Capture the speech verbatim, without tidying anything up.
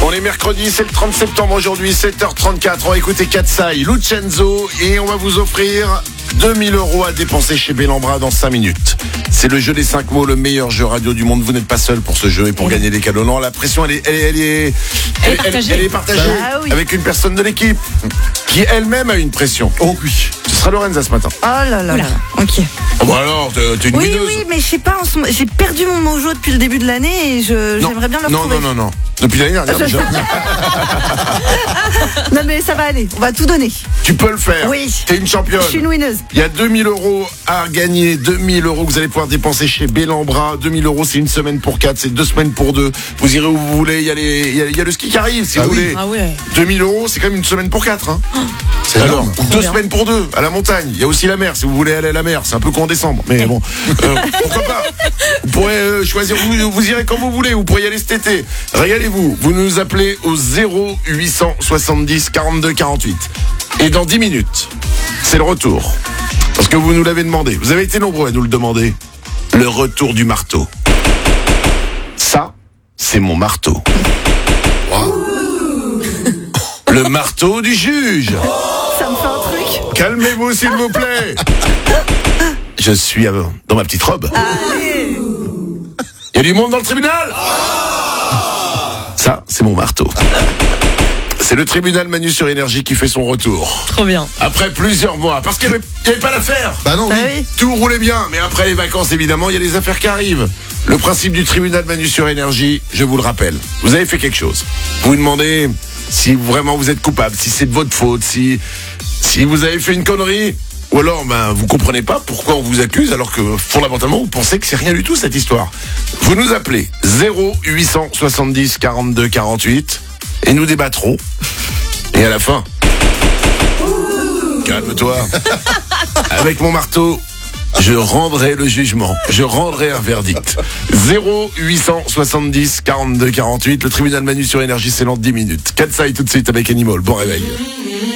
On est mercredi, c'est le trente septembre aujourd'hui, sept heures trente-quatre. On va écouter Katsai, Lucenzo et on va vous offrir deux mille euros à dépenser chez Bellambra dans cinq minutes. C'est le jeu des cinq mots, le meilleur jeu radio du monde. Vous n'êtes pas seul pour ce jeu et pour gagner des cadeaux. Non, la pression, elle est, elle est, elle est, elle est partagée, elle, elle est partagée ah, oui. avec une personne de l'équipe qui elle-même a une pression. Oh oui, ce sera Lorenza ce matin. Oh là là là. Ok. Oh bah alors, t'es, t'es une Oui, mineuse. oui, mais je sais pas, en ce moment, j'ai perdu mon mojo depuis le début de l'année et je, Non, j'aimerais bien le non, retrouver. non, non, non. Depuis l'année dernière déjà. Non mais ça va aller, on va tout donner. Tu peux le faire. Oui. T'es une championne. Je suis une winneuse. Il y a deux mille euros à gagner, deux mille euros que vous allez pouvoir dépenser chez Bellambra. deux mille euros, c'est une semaine pour quatre, c'est deux semaines pour deux. Vous irez où vous voulez, il y a, les, il y a, il y a le ski qui arrive si Ah vous oui. voulez. Ah ouais. deux mille euros, c'est quand même une semaine pour quatre. Hein. C'est Alors, énorme. deux bien. semaines pour deux, à la montagne. Il y a aussi la mer, si vous voulez aller à la mer. C'est un peu qu'en décembre, mais bon, euh, pourquoi pas. Vous pourrez euh, choisir, vous, vous irez quand vous voulez, vous pourrez y aller cet été. Régalez-vous, vous nous appelez au zéro huit cent soixante-dix quarante-deux quarante-huit. Et dans dix minutes, c'est le retour. Parce que vous nous l'avez demandé. Vous avez été nombreux à nous le demander. Le retour du marteau. Ça, c'est mon marteau. Le marteau du juge. Ça me fait un truc. Calmez-vous, s'il vous plaît. Je suis euh, dans ma petite robe. Allez. Il y a du monde dans le tribunal. Ça, c'est mon marteau. C'est le tribunal Manu sur Énergie qui fait son retour. Trop bien. Après plusieurs mois. Parce qu'il n'y avait, il y avait pas d'affaires. Bah non, Ah oui. oui. Tout roulait bien. Mais après les vacances, évidemment, il y a les affaires qui arrivent. Le principe du tribunal Manu sur Énergie, je vous le rappelle. Vous avez fait quelque chose. Vous vous demandez si vraiment vous êtes coupable, si c'est de votre faute, si, si vous avez fait une connerie. Ou alors, ben, vous comprenez pas pourquoi on vous accuse alors que, fondamentalement, vous pensez que c'est rien du tout, cette histoire. Vous nous appelez zéro huit cent soixante-dix quarante-deux quarante-huit et nous débattrons. Et à la fin, calme-toi. Avec mon marteau, je rendrai le jugement. Je rendrai un verdict. zéro huit cent soixante-dix quarante-deux quarante-huit. Le tribunal Manu sur Énergie, c'est dans dix minutes. Katsai tout de suite avec Animal. Bon réveil.